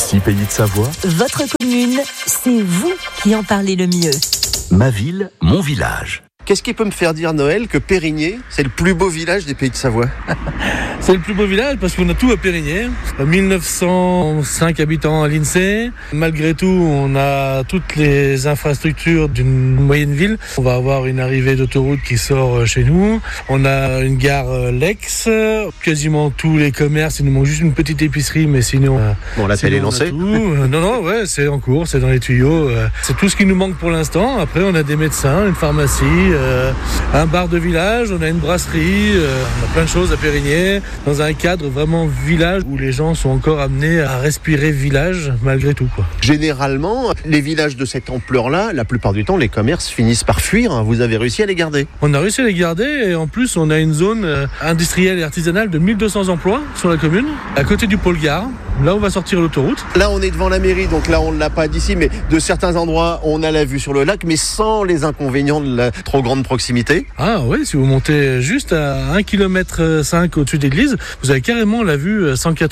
Ici, Pays de Savoie. Votre commune, c'est vous qui en parlez le mieux. Ma ville, mon village. Qu'est-ce qui peut me faire dire, Noël, que Périgné, c'est le plus beau village des Pays de Savoie? C'est le plus beau village parce qu'on a tout à Périgné. 1905 habitants à l'INSEE. Malgré tout, on a toutes les infrastructures d'une moyenne ville. On va avoir une arrivée d'autoroute qui sort chez nous. On a une gare Lex. Quasiment tous les commerces. Il nous manque juste une petite épicerie, mais sinon... Bon, l'appel est lancé. Non, ouais, c'est en cours, c'est dans les tuyaux. C'est tout ce qui nous manque pour l'instant. Après, on a des médecins, une pharmacie, un bar de village, on a une brasserie, on a plein de choses à Périgné, dans un cadre vraiment village où les gens sont encore amenés à respirer village malgré tout, quoi. Généralement, les villages de cette ampleur-là, la plupart du temps, les commerces finissent par fuir. Vous avez réussi à les garder? On a réussi à les garder et en plus, on a une zone industrielle et artisanale de 1200 emplois sur la commune, à côté du pôle gare, là où va sortir l'autoroute. Là, on est devant la mairie, donc là, on ne l'a pas d'ici, mais de certains endroits, on a la vue sur le lac, mais sans les inconvénients de la trop grande proximité. Ah oui, si vous montez juste à 1,5 km au-dessus de l'église, vous avez carrément la vue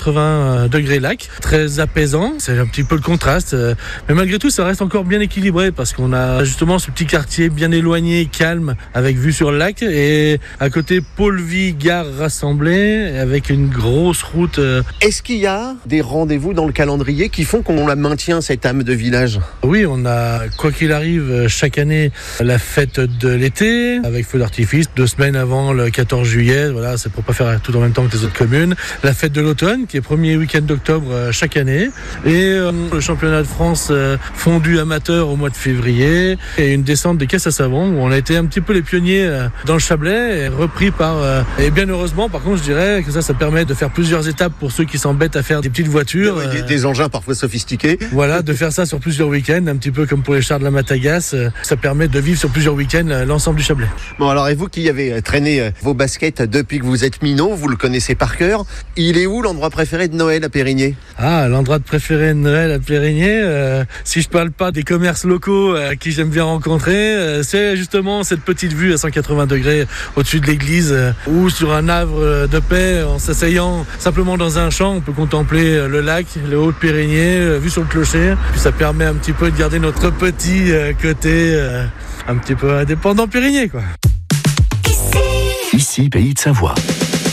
180 degrés lac, très apaisant, c'est un petit peu le contraste, mais malgré tout ça reste encore bien équilibré parce qu'on a justement ce petit quartier bien éloigné, calme, avec vue sur le lac, et à côté pôle-vie, gare rassemblée, avec une grosse route. Est-ce qu'il y a des rendez-vous dans le calendrier qui font qu'on la maintient, cette âme de village? Oui, on a, quoi qu'il arrive, chaque année, la fête de l'été, avec feu d'artifice, 2 semaines avant le 14 juillet, voilà, c'est pour pas faire tout en même temps que les autres communes. La fête de l'automne, qui est premier week-end d'octobre chaque année, et le championnat de France fondu amateur au mois de février, et une descente des caisses à savon, où on a été un petit peu les pionniers dans le Chablais, et repris par... et bien heureusement, par contre, je dirais que ça permet de faire plusieurs étapes pour ceux qui s'embêtent à faire des petites voitures. Des engins parfois sophistiqués. Voilà, de faire ça sur plusieurs week-ends, un petit peu comme pour les chars de la Matagasse. Ça permet de vivre sur plusieurs week-ends l'ensemble du Chablais. Bon, alors, et vous qui avez traîné vos baskets depuis que vous êtes minot, vous le connaissez par cœur. Il est où l'endroit préféré de Noël à Périgné? Ah, l'endroit préféré de Noël à Périgné, si je parle pas des commerces locaux qui j'aime bien rencontrer, c'est justement cette petite vue à 180 degrés au-dessus de l'église, ou sur un havre de paix, en s'asseyant simplement dans un champ, on peut contempler le lac, le haut de Périgné, vue sur le clocher. Puis ça permet un petit peu de garder notre petit côté un petit peu indépendant Périgné, quoi. Ici, Pays de Savoie.